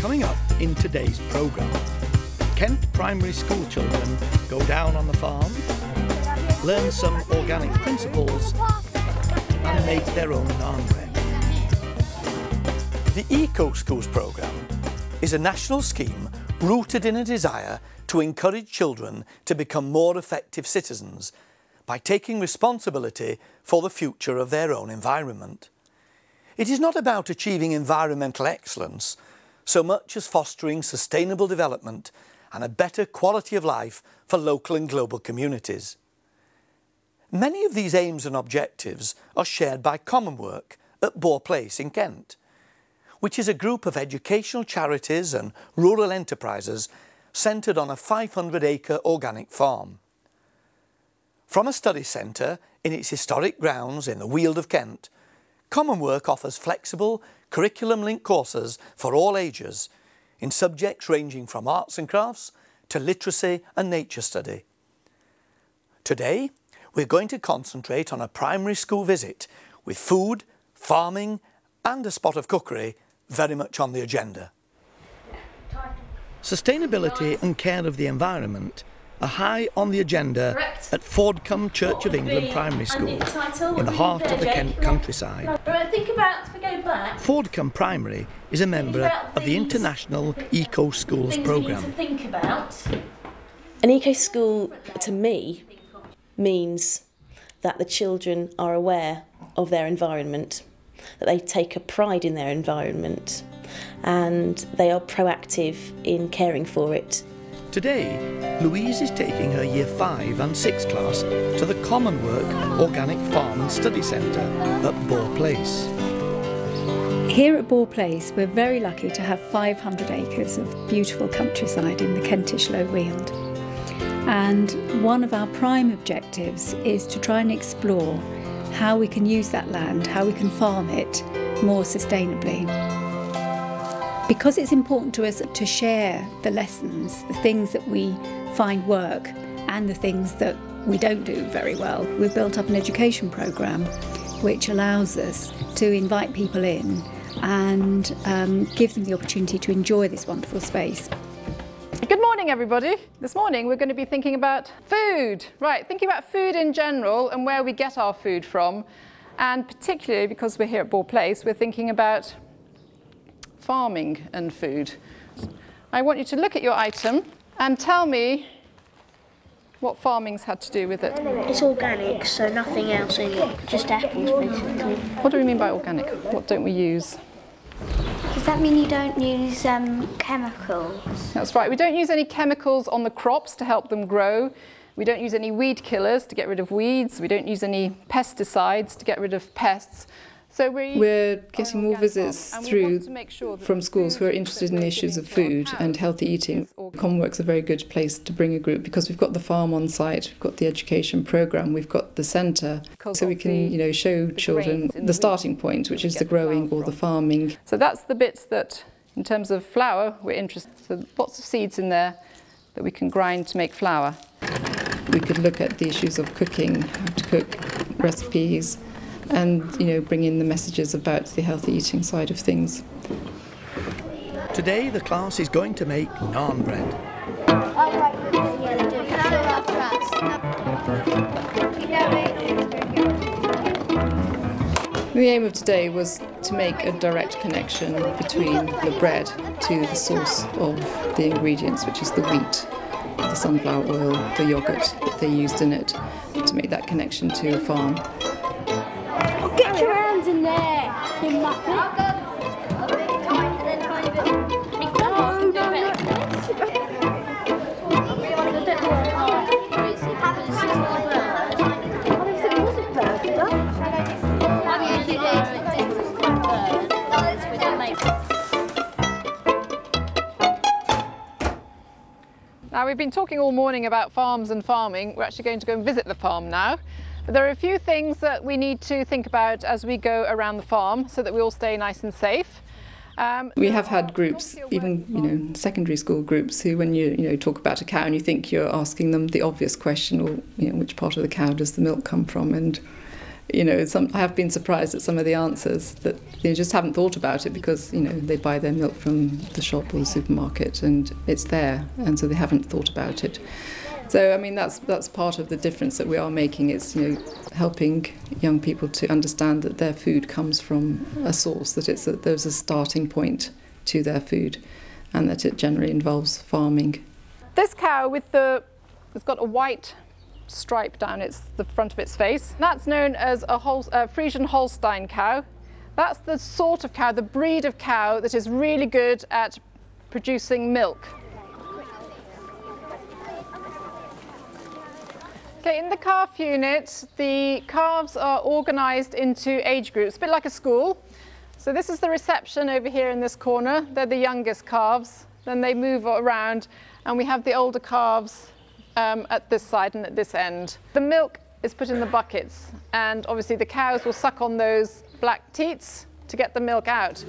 Coming up in today's programme, Kent primary school children go down on the farm, learn some organic principles and make their own naan bread. The Eco Schools programme is a national scheme rooted in a desire to encourage children to become more effective citizens by taking responsibility for the future of their own environment. It is not about achieving environmental excellence so much as fostering sustainable development and a better quality of life for local and global communities. Many of these aims and objectives are shared by Commonwork at Boar Place in Kent, which is a group of educational charities and rural enterprises centred on a 500-acre organic farm. From a study centre in its historic grounds in the Weald of Kent, Commonwork offers flexible, curriculum-linked courses for all ages in subjects ranging from arts and crafts to literacy and nature study. Today, we're going to concentrate on a primary school visit with food, farming and a spot of cookery very much on the agenda. Sustainability and care of the environment are high on the agenda at Fordcombe Church of England Primary School in the heart of the Kent countryside. Fordcombe Primary is a member of the International Eco Schools programme. An eco school, to me, means that the children are aware of their environment, that they take a pride in their environment, and they are proactive in caring for it. Today, Louise is taking her Year 5 and 6 class to the Commonwork Organic Farm and Study Centre at Boar Place. Here at Boar Place, we're very lucky to have 500 acres of beautiful countryside in the Kentish Low Weald. And one of our prime objectives is to try and explore how we can use that land, how we can farm it more sustainably. Because it's important to us to share the lessons, the things that we find work and the things that we don't do very well, we've built up an education programme which allows us to invite people in and give them the opportunity to enjoy this wonderful space. Good morning, everybody. This morning we're going to be thinking about food. Right, thinking about food in general and where we get our food from. And particularly because we're here at Boar Place, we're thinking about farming and food. I want you to look at your item and tell me what farming's had to do with it. It's organic, so nothing else in it, just apples basically. What do we mean by organic? What don't we use? Does that mean you don't use chemicals? That's right, we don't use any chemicals on the crops to help them grow. We don't use any weed killers to get rid of weeds. We don't use any pesticides to get rid of pests. So we're getting more visits through from schools who are interested in the issues of food and healthy eating. Commonwork's a very good place to bring a group because we've got the farm on site, we've got the education programme, we've got the centre, so we can show children the starting point, which is the growing or the farming. So that's the bit that, in terms of flour, we're interested. So lots of seeds in there that we can grind to make flour. We could look at the issues of cooking, how to cook, recipes, and bring in the messages about the healthy eating side of things. Today the class is going to make naan bread. The aim of today was to make a direct connection between the bread to the source of the ingredients, which is the wheat, the sunflower oil, the yoghurt that they used in it, to make that connection to a farm. Get your hands in there, you muppet. Now, we've been talking all morning about farms and farming. We're actually going to go and visit the farm now. But there are a few things that we need to think about as we go around the farm so that we all stay nice and safe. We have had groups, even secondary school groups, who when you talk about a cow and you think you're asking them the obvious question, or which part of the cow does the milk come from, and I have been surprised at some of the answers that they just haven't thought about it because, they buy their milk from the shop or the supermarket and it's there, and so they haven't thought about it. So, that's part of the difference that we are making. It's, helping young people to understand that their food comes from a source, that there's a starting point to their food, and that it generally involves farming. This cow it's got a white stripe down the front of its face. That's known as a Friesian Holstein cow. That's the sort of cow, the breed of cow that is really good at producing milk. Okay, in the calf unit, the calves are organised into age groups, a bit like a school. So this is the reception over here in this corner. They're the youngest calves. Then they move around, and we have the older calves at this side and at this end. The milk is put in the buckets, and obviously the cows will suck on those black teats to get the milk out.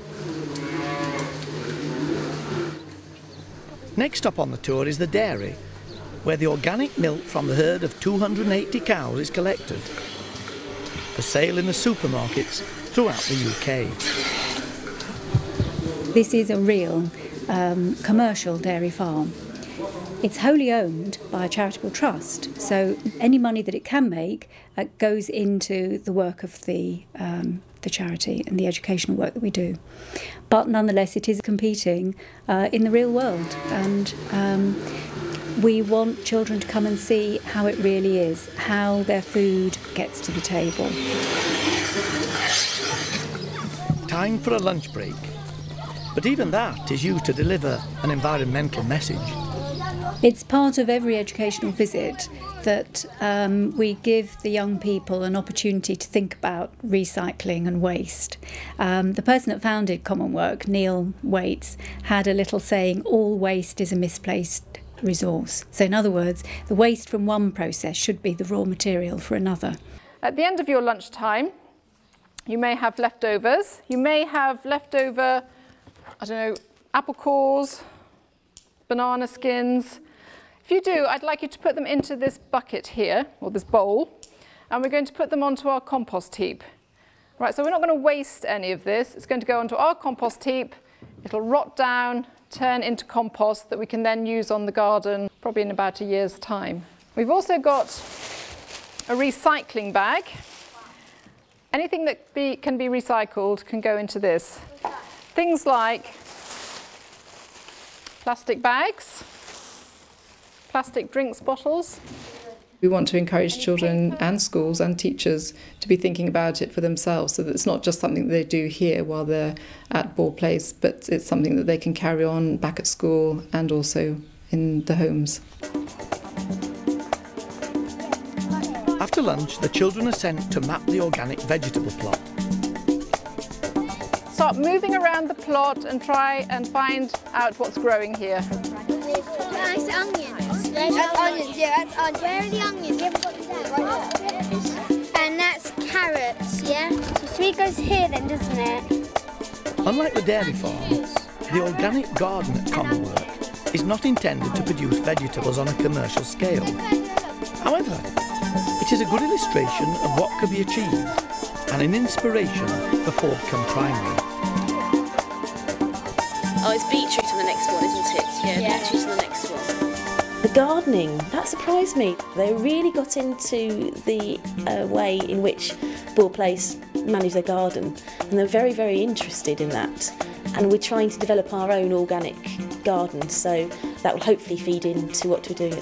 Next up on the tour is the dairy, where the organic milk from the herd of 280 cows is collected for sale in the supermarkets throughout the UK. This is a real commercial dairy farm. It's wholly owned by a charitable trust, so any money that it can make goes into the work of the charity and the educational work that we do. But nonetheless, it is competing in the real world, and we want children to come and see how it really is, how their food gets to the table. Time for a lunch break. But even that is used to deliver an environmental message. It's part of every educational visit that we give the young people an opportunity to think about recycling and waste. The person that founded Commonwork, Neil Waits, had a little saying, all waste is a misplaced resource. So in other words, the waste from one process should be the raw material for another. At the end of your lunchtime, you may have leftovers. You may have leftover, apple cores, banana skins. If you do, I'd like you to put them into this bucket here, or this bowl, and we're going to put them onto our compost heap. Right, so we're not going to waste any of this. It's going to go onto our compost heap. It'll rot down, turn into compost that we can then use on the garden, probably in about a year's time. We've also got a recycling bag. Anything that can be recycled can go into this. Things like plastic bags, plastic drinks bottles. We want to encourage children and schools and teachers to be thinking about it for themselves, so that it's not just something that they do here while they're at Ball Place, but it's something that they can carry on back at school and also in the homes. After lunch, the children are sent to map the organic vegetable plot. Start moving around the plot and try and find out what's growing here. Nice onions. That's onions, yeah, that's onions. Where are the onions? You haven't got them there. And that's carrots, yeah? So sweet goes here then, doesn't it? Unlike the dairy farm, the organic garden at Commonwork is not intended to produce vegetables on a commercial scale. However, it is a good illustration of what can be achieved and an inspiration for Fordcombe Primary. Oh, it's beetroot on the next one, isn't it? Yeah, beetroot on the next one. The gardening, that surprised me. They really got into the way in which Ball Place manage their garden, and they're very, very interested in that. And we're trying to develop our own organic garden, so that will hopefully feed into what we're doing at